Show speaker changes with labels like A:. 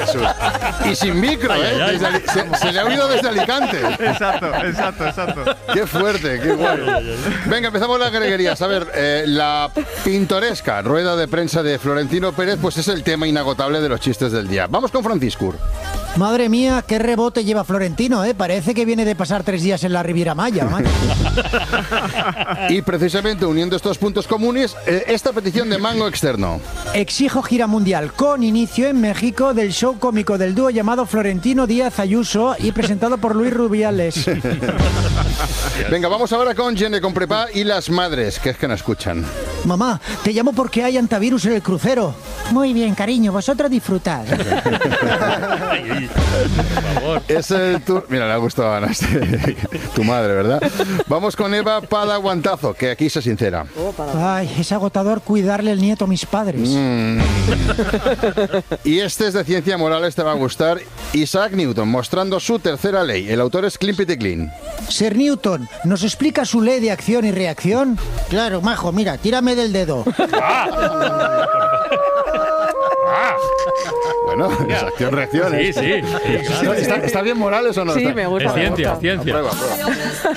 A: Jesús. Y sin micro, ¿eh? Se le ha oído desde Alicante.
B: Exacto.
A: Qué fuerte, qué guay. Venga, empezamos las greguerías. A ver, la pintoresca rueda de prensa de Florentino Pérez, pues es el tema inagotable de los chistes del día. Vamos con Franciscur.
C: Madre mía, qué rebote lleva Florentino, ¿eh? Parece que viene de pasar 3 días en la Riviera Maya, macho.
A: Y precisamente uniendo estos puntos comunes, esta petición de Mango Externo.
C: Exijo gira mundial con inicio en México del show cómico del dúo llamado Florentino Díaz Ayuso y presentado por Luis Rubiales.
A: Venga, vamos ahora con Gene con Prepa y las madres, que es que no escuchan.
C: Mamá, te llamo porque hay antivirus en el crucero. Muy bien, cariño, vosotros disfrutad.
A: Por favor. Es el tour. Mira, le ha gustado a Ana, tu madre, ¿verdad? Vamos con Eva Padaguantazo, que aquí se sincera.
C: Ay, es agotador cuidarle el nieto a mis padres.
A: Y este es de ciencia moral, te va a gustar. Isaac Newton, mostrando su tercera ley. El autor es Climpity Clean.
C: Sir Newton, ¿nos explica su ley de acción y reacción? Claro, majo, mira, tírame del dedo.
A: Bueno, es acción-reacción.
D: Sí, claro.
A: ¿Está bien Morales o no?
E: Sí, me gusta.
D: Es ciencia.
A: Prueba.